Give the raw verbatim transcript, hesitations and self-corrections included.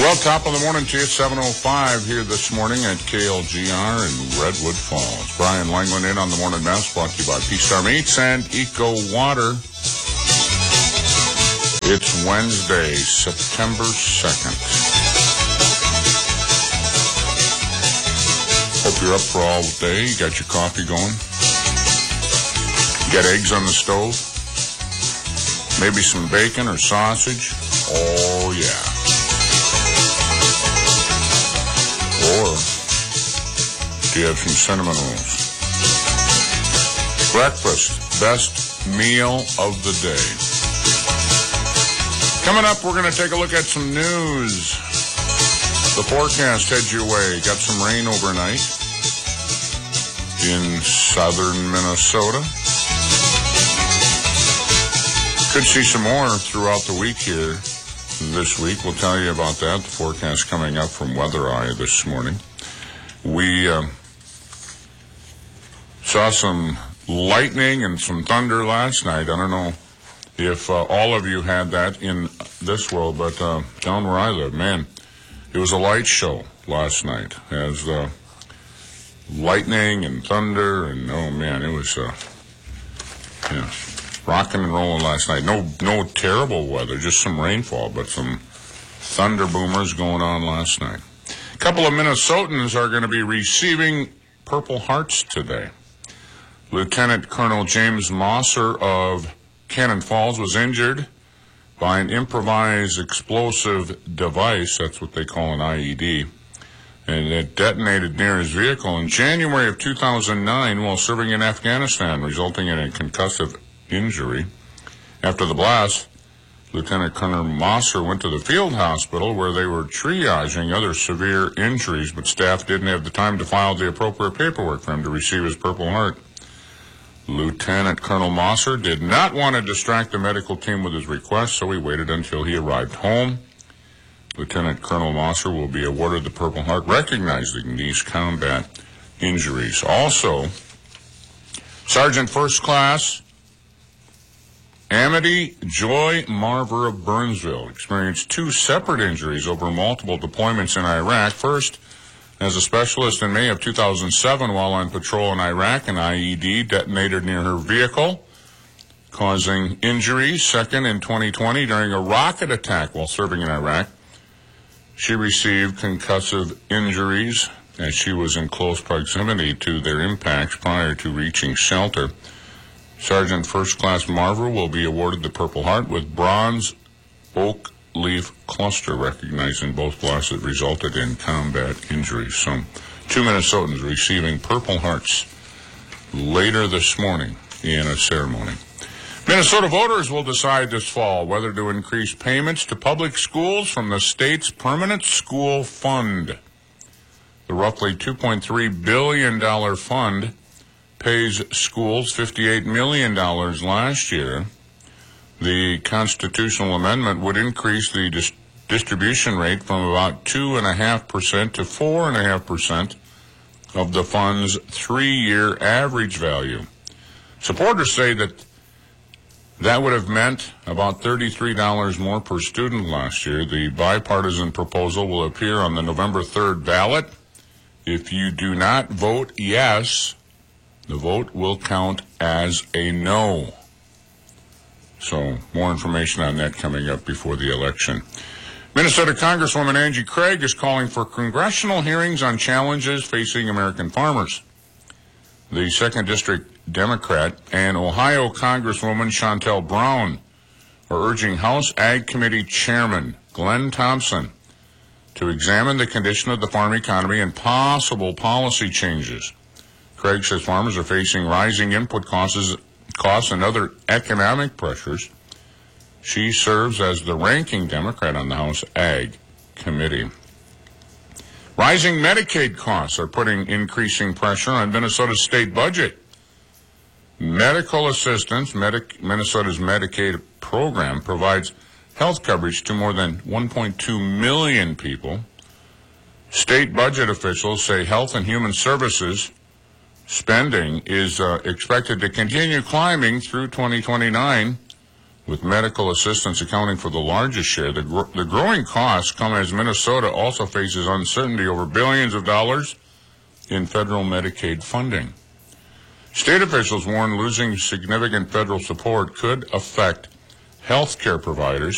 Well, top of the morning to you, seven oh five here this morning at K L G R in Redwood Falls. Brian Langland in on the Morning Mess, brought to you by P-Star Meats and Eco Water. It's Wednesday, September second. Hope you're up for all day. You got your coffee going. You got eggs on the stove. Maybe some bacon or sausage. Oh, yeah. Or do you have some cinnamon rolls? Breakfast, best meal of the day. Coming up, we're going to take a look at some news. The forecast heads your way. Got some rain overnight in southern Minnesota. Could see some more throughout the week here. This week, we'll tell you about that. The forecast coming up from Weather Eye this morning. We uh, saw some lightning and some thunder last night. I don't know if uh, all of you had that in this world, but uh, down where I live, man, it was a light show last night. As uh, lightning and thunder, and oh man, it was uh, yeah. rocking and rolling last night. No no terrible weather, just some rainfall, but some thunder boomers going on last night. A couple of Minnesotans are going to be receiving Purple Hearts today. Lieutenant Colonel James Mosser of Cannon Falls was injured by an improvised explosive device, that's what they call an I E D, and it detonated near his vehicle in January of two thousand nine while serving in Afghanistan, resulting in a concussive injury. After the blast, Lieutenant Colonel Mosser went to the field hospital where they were triaging other severe injuries, but staff didn't have the time to file the appropriate paperwork for him to receive his Purple Heart. Lieutenant Colonel Mosser did not want to distract the medical team with his request, so he waited until he arrived home. Lieutenant Colonel Mosser will be awarded the Purple Heart, recognizing these combat injuries. Also, Sergeant First Class Amity Joy Marver of Burnsville experienced two separate injuries over multiple deployments in Iraq. First, as a specialist in May of two thousand seven while on patrol in Iraq, an I E D detonated near her vehicle, causing injuries. Second, in twenty twenty, during a rocket attack while serving in Iraq, she received concussive injuries as she was in close proximity to their impacts prior to reaching shelter. Sergeant First Class Marver will be awarded the Purple Heart with Bronze Oak Leaf Cluster, recognizing both blasts that resulted in combat injuries. So, two Minnesotans receiving Purple Hearts later this morning in a ceremony. Minnesota voters will decide this fall whether to increase payments to public schools from the state's Permanent School Fund. The roughly two point three billion dollars fund pays schools fifty-eight million dollars last year. The constitutional amendment would increase the dis- distribution rate from about two point five percent to four point five percent of the fund's three-year average value. Supporters say that that would have meant about thirty-three dollars more per student last year. The bipartisan proposal will appear on the November third ballot. If you do not vote yes, the vote will count as a no. So, more information on that coming up before the election. Minnesota Congresswoman Angie Craig is calling for congressional hearings on challenges facing American farmers. The second District Democrat and Ohio Congresswoman Shontel Brown are urging House Ag Committee Chairman Glenn Thompson to examine the condition of the farm economy and possible policy changes. Craig says farmers are facing rising input costs, costs and other economic pressures. She serves as the ranking Democrat on the House Ag Committee. Rising Medicaid costs are putting increasing pressure on Minnesota's state budget. Medical assistance, Medi- Minnesota's Medicaid program, provides health coverage to more than one point two million people. State budget officials say Health and Human Services spending is uh, expected to continue climbing through twenty twenty-nine. with medical assistance accounting for the largest share. The, gr- the growing costs come as Minnesota also faces uncertainty over billions of dollars in federal Medicaid funding. State officials warn losing significant federal support could affect health care providers